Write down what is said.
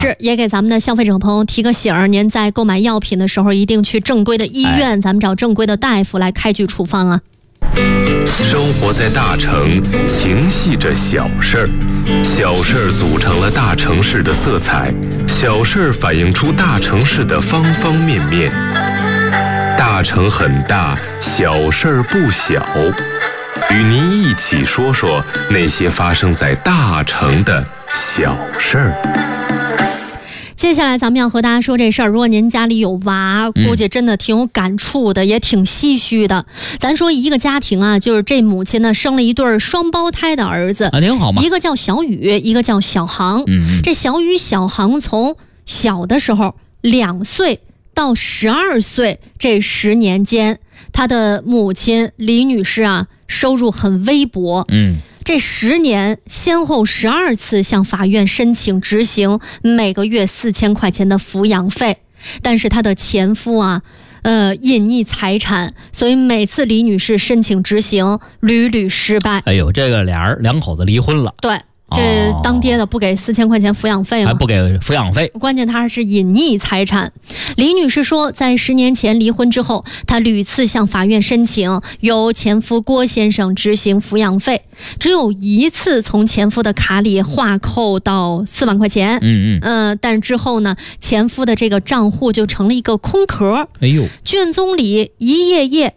是也给咱们的消费者朋友提个醒儿，您在购买药品的时候，一定去正规的医院，咱们找正规的大夫来开具处方啊。 生活在大城，情系着小事儿，小事儿组成了大城市的色彩，小事儿反映出大城市的方方面面。大城很大，小事儿不小，与您一起说说那些发生在大城的小事儿。 接下来咱们要和大家说这事儿，如果您家里有娃，估计真的挺有感触的，也挺唏嘘的。咱说一个家庭啊，就是这母亲呢生了一对双胞胎的儿子， 挺好嘛。 一个叫小雨，一个叫小航。这小雨、小航从小的时候2岁到12岁这10年间，他的母亲李女士啊，收入很微薄。这10年先后12次向法院申请执行每个月4000块钱的抚养费，但是她的前夫啊，隐匿财产，所以每次李女士申请执行屡屡失败。 哎呦，这个两口子离婚了。 对。这当爹的不给4000块钱抚养费吗？ 还不给抚养费， 关键他是隐匿财产。李女士说，在10年前离婚之后，她屡次向法院申请由前夫郭先生执行抚养费，只有1次从前夫的卡里划扣到4万块钱。但是之后呢，前夫的这个账户就成了一个空壳。卷宗里一页页